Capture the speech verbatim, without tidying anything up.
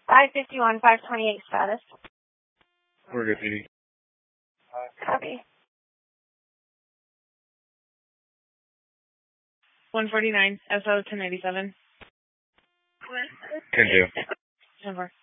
five fifty-one, five twenty-eight status. We're good, P D. Copy. one forty-nine, S O ten eighty-seven. Can do. Over.